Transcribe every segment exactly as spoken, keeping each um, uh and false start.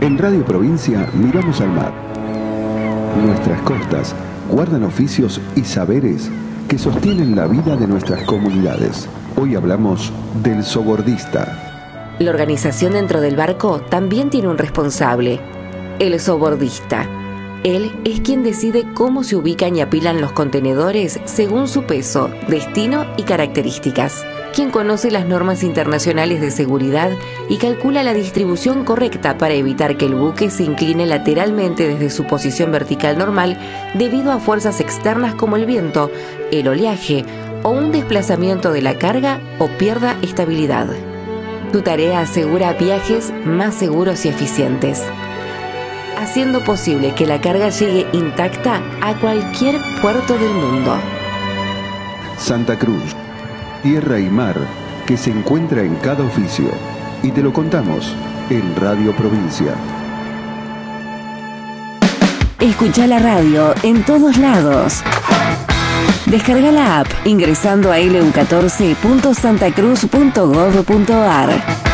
En Radio Provincia miramos al mar. Nuestras costas guardan oficios y saberes que sostienen la vida de nuestras comunidades. Hoy hablamos del sobordista. La organización dentro del barco también tiene un responsable, el sobordista. Él es quien decide cómo se ubican y apilan los contenedores según su peso, destino y características. Quien conoce las normas internacionales de seguridad y calcula la distribución correcta para evitar que el buque se incline lateralmente desde su posición vertical normal debido a fuerzas externas como el viento, el oleaje o un desplazamiento de la carga o pierda estabilidad. Tu tarea asegura viajes más seguros y eficientes, haciendo posible que la carga llegue intacta a cualquier puerto del mundo. Santa Cruz, tierra y mar que se encuentra en cada oficio. Y te lo contamos en Radio Provincia. Escucha la radio en todos lados. Descarga la app ingresando a ele u catorce punto santa cruz punto gov punto ar.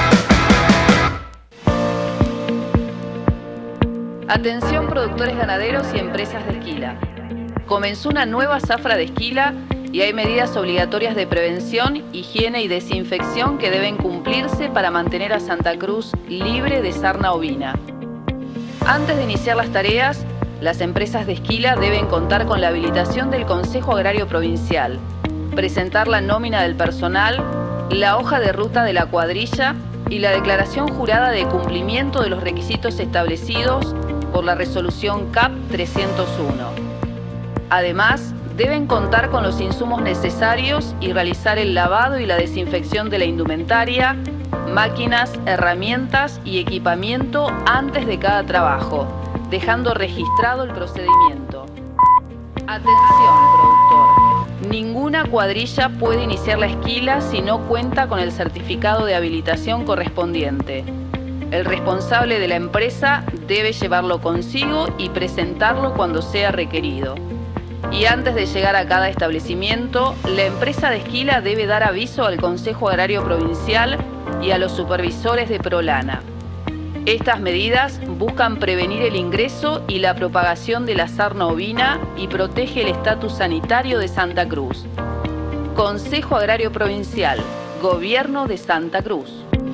Atención productores ganaderos y empresas de esquila. Comenzó una nueva zafra de esquila y hay medidas obligatorias de prevención, higiene y desinfección que deben cumplirse para mantener a Santa Cruz libre de sarna ovina. Antes de iniciar las tareas, las empresas de esquila deben contar con la habilitación del Consejo Agrario Provincial, presentar la nómina del personal, la hoja de ruta de la cuadrilla y la declaración jurada de cumplimiento de los requisitos establecidos por la resolución C A P trescientos uno. Además, deben contar con los insumos necesarios y realizar el lavado y la desinfección de la indumentaria, máquinas, herramientas y equipamiento antes de cada trabajo, dejando registrado el procedimiento. Atención, productor. Ninguna cuadrilla puede iniciar la esquila si no cuenta con el certificado de habilitación correspondiente. El responsable de la empresa debe llevarlo consigo y presentarlo cuando sea requerido. Y antes de llegar a cada establecimiento, la empresa de esquila debe dar aviso al Consejo Agrario Provincial y a los supervisores de Prolana. Estas medidas buscan prevenir el ingreso y la propagación de la sarna ovina y protege el estatus sanitario de Santa Cruz. Consejo Agrario Provincial, Gobierno de Santa Cruz.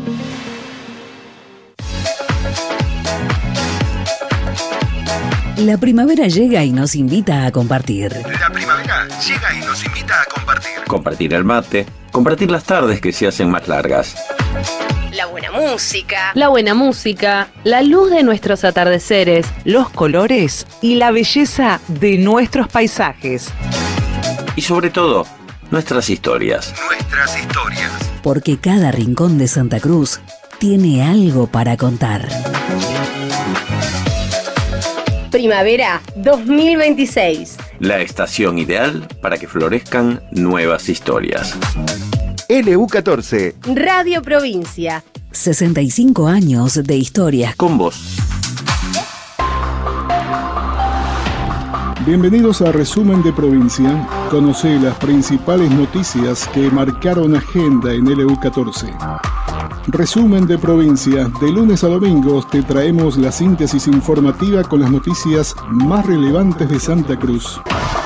La primavera llega y nos invita a compartir. La primavera llega y nos invita a compartir. Compartir el mate, compartir las tardes que se hacen más largas. La buena música. La buena música, la luz de nuestros atardeceres, los colores y la belleza de nuestros paisajes. Y sobre todo, nuestras historias. Nuestras historias. Porque cada rincón de Santa Cruz tiene algo para contar. Primavera dos mil veintiséis. La estación ideal para que florezcan nuevas historias. ele u catorce. Radio Provincia. sesenta y cinco años de historia. Con vos. Bienvenidos a Resumen de Provincia. Conoce las principales noticias que marcaron agenda en ele u catorce. Resumen de Provincia. De lunes a domingos te traemos la síntesis informativa con las noticias más relevantes de Santa Cruz.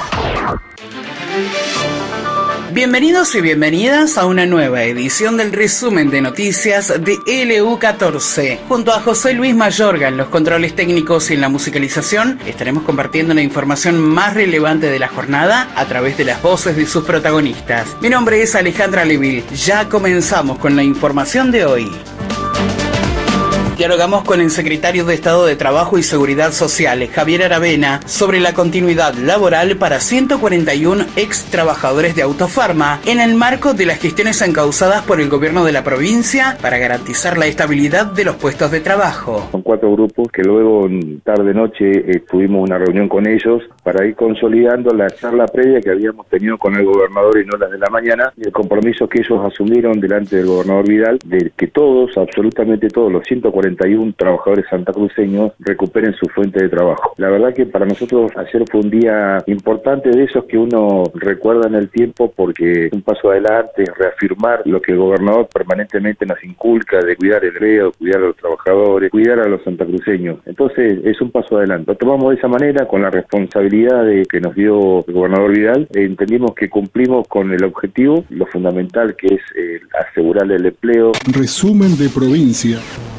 Bienvenidos y bienvenidas a una nueva edición del resumen de noticias de ele u catorce. Junto a José Luis Mayorga en los controles técnicos y en la musicalización, estaremos compartiendo la información más relevante de la jornada a través de las voces de sus protagonistas. Mi nombre es Alejandra Leville. Ya comenzamos con la información de hoy. Dialogamos con el secretario de Estado de Trabajo y Seguridad Social, Javier Aravena, sobre la continuidad laboral para ciento cuarenta y uno ex trabajadores de Autofarma en el marco de las gestiones encauzadas por el gobierno de la provincia para garantizar la estabilidad de los puestos de trabajo. Son cuatro grupos que luego, tarde-noche, eh, tuvimos una reunión con ellos para ir consolidando la charla previa que habíamos tenido con el gobernador y no las de la mañana, y el compromiso que ellos asumieron delante del gobernador Vidal de que todos, absolutamente todos, los ciento cuarenta cuarenta y uno trabajadores santacruceños recuperen su fuente de trabajo. La verdad que para nosotros ayer fue un día importante, de esos que uno recuerda en el tiempo, porque es un paso adelante, reafirmar lo que el gobernador permanentemente nos inculca de cuidar el empleo, cuidar a los trabajadores, cuidar a los santacruceños. Entonces es un paso adelante. Lo tomamos de esa manera, con la responsabilidad de que nos dio el gobernador Vidal. Eh, entendimos que cumplimos con el objetivo, lo fundamental que es eh, asegurar el empleo. Resumen de provincia.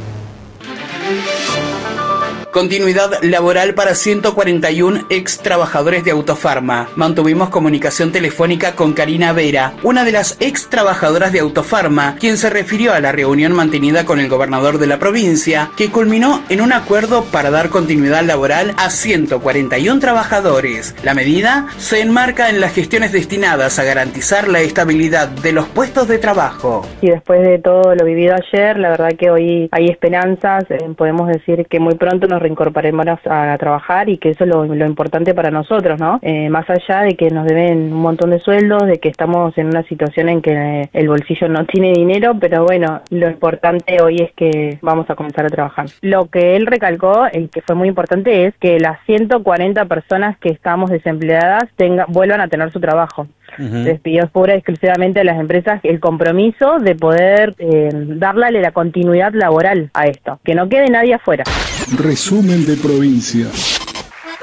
Continuidad laboral para ciento cuarenta y uno ex trabajadores de Autofarma. Mantuvimos comunicación telefónica con Karina Vera, una de las ex trabajadoras de Autofarma, quien se refirió a la reunión mantenida con el gobernador de la provincia, que culminó en un acuerdo para dar continuidad laboral a ciento cuarenta y uno trabajadores. La medida se enmarca en las gestiones destinadas a garantizar la estabilidad de los puestos de trabajo. Y después de todo lo vivido ayer, la verdad que hoy hay esperanzas. Eh, podemos decir que muy pronto nos reincorporemos a, a trabajar, y que eso es lo, lo importante para nosotros, ¿no? Eh, más allá de que nos deben un montón de sueldos, de que estamos en una situación en que el bolsillo no tiene dinero, pero bueno, lo importante hoy es que vamos a comenzar a trabajar. Lo que él recalcó, el que fue muy importante, es que las ciento cuarenta personas que estamos desempleadas tenga, vuelvan a tener su trabajo. Uh-huh. Les pidió pura y exclusivamente a las empresas el compromiso de poder eh, darle la continuidad laboral a esto, que no quede nadie afuera. Resumen de provincia.